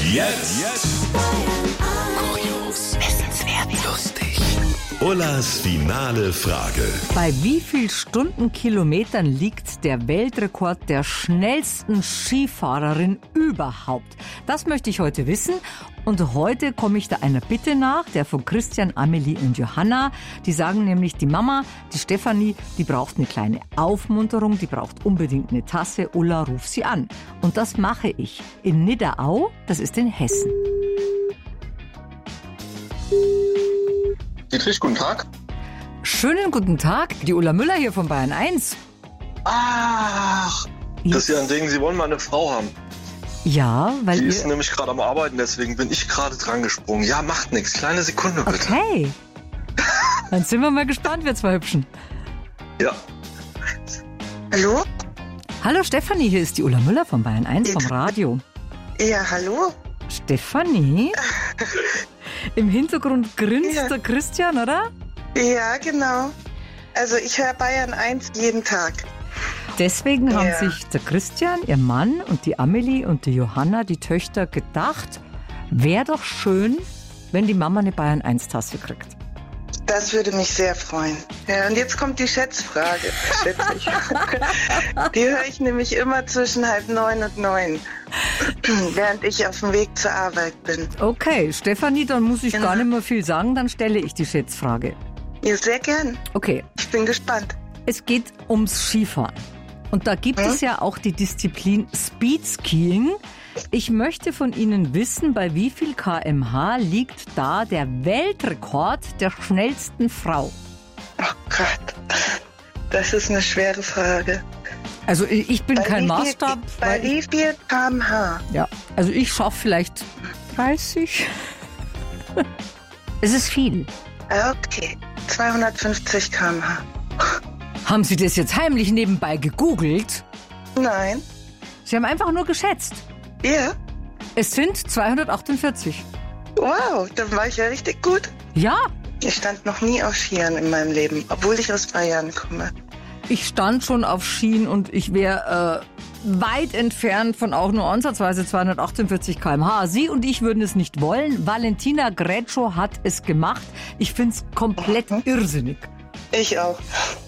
Jetzt kurios, wissenswert, lustig. Ullas finale Frage. Bei wie viel Stundenkilometern liegt der Weltrekord der schnellsten Skifahrerin überhaupt? Das möchte ich heute wissen. Und heute komme ich da einer Bitte nach, der von Christian, Amelie und Johanna. Die sagen nämlich, die Mama, die Stefanie, die braucht eine kleine Aufmunterung, die braucht unbedingt eine Tasse. Ulla, ruf sie an. Und das mache ich in Nidderau, das ist in Hessen. Dietrich, guten Tag. Schönen guten Tag, die Ulla Müller hier von Bayern 1. Ach, das ist ja ein Ding, Sie wollen mal eine Frau haben. Ja, weil Die ist nämlich gerade am Arbeiten, deswegen bin ich gerade dran gesprungen. Ja, macht nichts, kleine Sekunde bitte. Okay. Dann sind wir mal gespannt, wir zwei Hübschen. Ja. Hallo? Hallo Stefanie, hier ist die Ulla Müller von Bayern 1 vom Radio. Ja, hallo? Stefanie? Im Hintergrund grinst Ja. der Christian, oder? Ja, genau. Also ich höre Bayern 1 jeden Tag. Deswegen haben Ja. sich der Christian, ihr Mann und die Amelie und die Johanna, die Töchter, gedacht, wäre doch schön, wenn die Mama eine Bayern 1 Tasse kriegt. Das würde mich sehr freuen. Ja, und jetzt kommt die Schätzfrage. Schätzlich. Die höre ich nämlich immer zwischen 8:30 und 9, während ich auf dem Weg zur Arbeit bin. Okay, Stefanie, dann muss ich Genau. gar nicht mehr viel sagen, dann stelle ich die Schätzfrage. Ja, sehr gern. Okay, Ich bin gespannt. es geht ums Skifahren. Und da gibt es ja auch die Disziplin Speedskiing. Ich möchte von Ihnen wissen, bei wie viel km/h liegt da der Weltrekord der schnellsten Frau? Oh Gott, das ist eine schwere Frage. Also ich bin kein wie Maßstab. Viel, bei weil wie viel km/h? ja, also ich schaffe vielleicht 30. Es ist viel. Okay, 250 km/h. Haben Sie das jetzt heimlich nebenbei gegoogelt? Nein. Sie haben einfach nur geschätzt. Ja. Es sind 248. Wow, dann war ich ja richtig gut. Ja, Ich stand noch nie auf Skiern in meinem Leben, obwohl ich aus Bayern komme. ich stand schon auf Skien und ich wäre weit entfernt von auch nur ansatzweise 248 km/h. Sie und ich würden es nicht wollen. Valentina Greccio hat es gemacht. Ich finde es komplett irrsinnig. Ich auch.